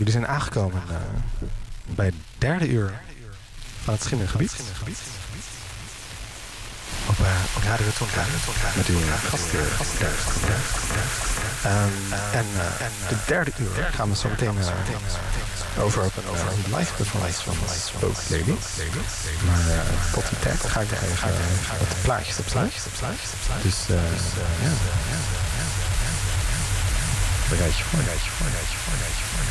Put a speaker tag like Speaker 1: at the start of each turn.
Speaker 1: Jullie zijn aangekomen bij het derde uur van het Schimmelgebied. Op Radio Tonka met uw gastheer. En de derde uur gaan we zo meteen over een live performance van Spoke Lady. Maar tot die tijd ga ik nog even wat plaatjes opsluiten. Dus bereid je voor.